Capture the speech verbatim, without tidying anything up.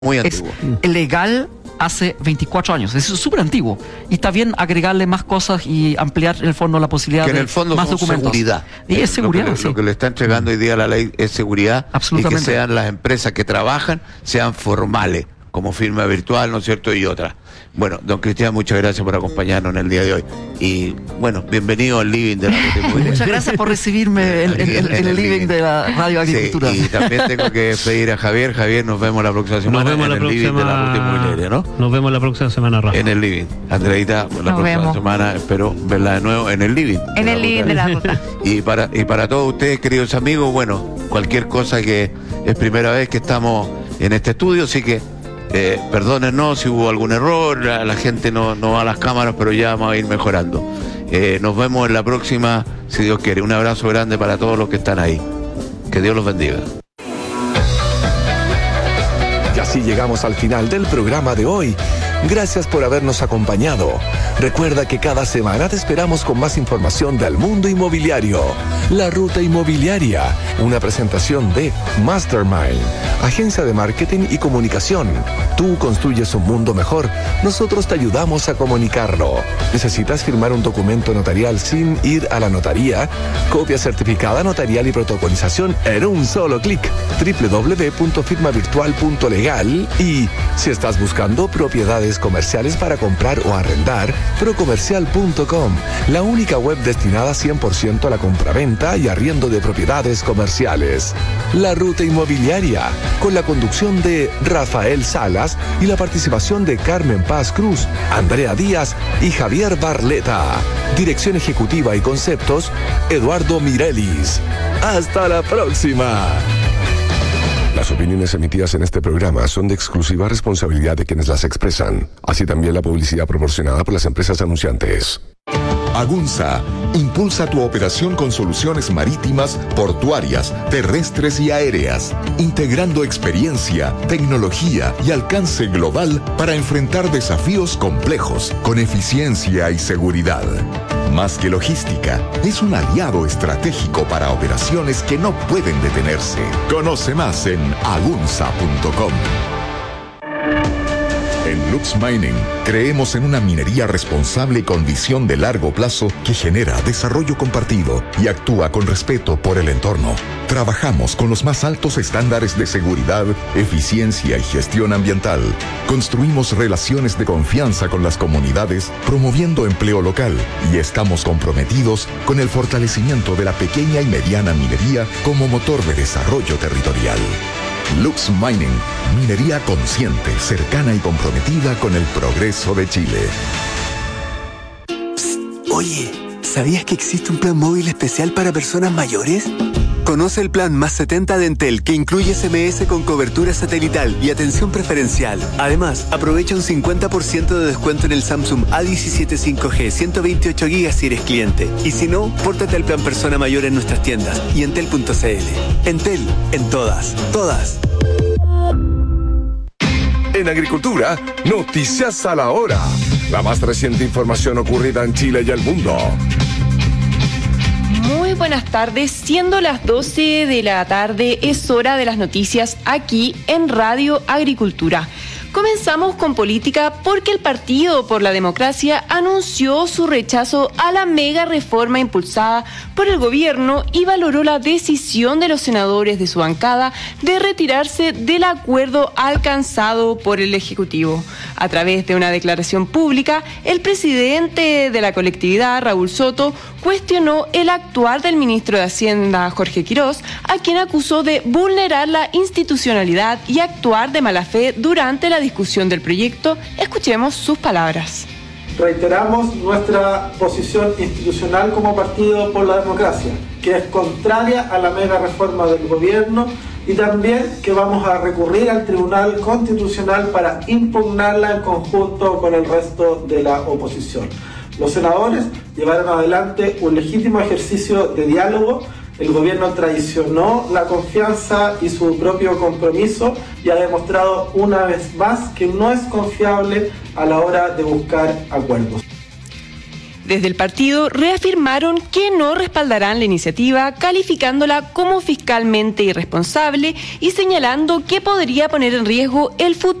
Muy antiguo. Es legal hace veinticuatro años, es súper antiguo. Y está bien agregarle más cosas y ampliar en el fondo la posibilidad que en de el fondo más son documentos. Seguridad. Y es seguridad, lo que, le, sí. lo que le está entregando hoy día la ley es seguridad. Absolutamente. Y que sean las empresas que trabajan, sean formales, como firma virtual, ¿no es cierto? Y otras. Bueno, don Cristian, muchas gracias por acompañarnos en el día de hoy. Y bueno, bienvenido al living de la Ruta Inmobiliaria. Muchas gracias por recibirme en, en, en, en el living de la Radio Agricultura. Sí, y también tengo que despedir a Javier. Javier, nos vemos la próxima semana nos vemos en la el próxima... living de la Ruta Inmobiliaria, ¿no? Nos vemos la próxima semana, Rafa. En el living. Andreita, la nos próxima vemos. semana espero verla de nuevo en el living. En el living de la Ruta. Y para, y para todos ustedes, queridos amigos, bueno, cualquier cosa que es primera vez que estamos en este estudio, así que Eh, perdónennos si hubo algún error, la, la gente no, no va a las cámaras, pero ya vamos a ir mejorando. Eh, nos vemos en la próxima, si Dios quiere. Un abrazo grande para todos los que están ahí. Que Dios los bendiga. Y así llegamos al final del programa de hoy. Gracias por habernos acompañado. Recuerda que cada semana te esperamos con más información del mundo inmobiliario. La Ruta Inmobiliaria, una presentación de Mastermind, agencia de marketing y comunicación. Tú construyes un mundo mejor, nosotros te ayudamos a comunicarlo. ¿Necesitas firmar un documento notarial sin ir a la notaría? Copia certificada notarial y protocolización en un solo clic. doble u doble u doble u punto firma virtual punto legal. Y si estás buscando propiedades comerciales para comprar o arrendar, procomercial punto com, la única web destinada cien por ciento a la compraventa y arriendo de propiedades comerciales. La Ruta Inmobiliaria, con la conducción de Rafael Salas y la participación de Carmen Paz Cruz, Andrea Díaz y Javier Barleta. Dirección ejecutiva y conceptos, Eduardo Mirelis. ¡Hasta la próxima! Las opiniones emitidas en este programa son de exclusiva responsabilidad de quienes las expresan, así también la publicidad proporcionada por las empresas anunciantes. Agunza impulsa tu operación con soluciones marítimas, portuarias, terrestres y aéreas, integrando experiencia, tecnología y alcance global para enfrentar desafíos complejos con eficiencia y seguridad. Más que logística, es un aliado estratégico para operaciones que no pueden detenerse. Conoce más en agunza punto com. En Lux Mining creemos en una minería responsable y con visión de largo plazo que genera desarrollo compartido y actúa con respeto por el entorno. Trabajamos con los más altos estándares de seguridad, eficiencia y gestión ambiental. Construimos relaciones de confianza con las comunidades, promoviendo empleo local, y estamos comprometidos con el fortalecimiento de la pequeña y mediana minería como motor de desarrollo territorial. Lux Mining, minería consciente, cercana y comprometida con el progreso de Chile. Psst, oye, ¿sabías que existe un plan móvil especial para personas mayores? Conoce el plan Más setenta de Entel, que incluye ese eme ese con cobertura satelital y atención preferencial. Además, aprovecha un cincuenta por ciento de descuento en el Samsung A diecisiete cinco G ciento veintiocho gigas si eres cliente. Y si no, pórtate al plan Persona Mayor en nuestras tiendas y entel punto c l. Entel, en todas, todas. En Agricultura, noticias a la hora. La más reciente información ocurrida en Chile y el mundo. Muy buenas tardes, siendo las doce de la tarde, es hora de las noticias aquí en Radio Agricultura. Comenzamos con política porque el Partido por la Democracia anunció su rechazo a la mega reforma impulsada por el gobierno y valoró la decisión de los senadores de su bancada de retirarse del acuerdo alcanzado por el Ejecutivo. A través de una declaración pública, el presidente de la colectividad, Raúl Soto, cuestionó el actuar del ministro de Hacienda, Jorge Quirós, a quien acusó de vulnerar la institucionalidad y actuar de mala fe durante la discusión del proyecto. Escuchemos sus palabras. Reiteramos nuestra posición institucional como Partido por la Democracia, que es contraria a la mega reforma del gobierno, y también que vamos a recurrir al Tribunal Constitucional para impugnarla en conjunto con el resto de la oposición. Los senadores llevaron adelante un legítimo ejercicio de diálogo. El gobierno traicionó la confianza y su propio compromiso y ha demostrado una vez más que no es confiable a la hora de buscar acuerdos. Desde el partido reafirmaron que no respaldarán la iniciativa, calificándola como fiscalmente irresponsable y señalando que podría poner en riesgo el futuro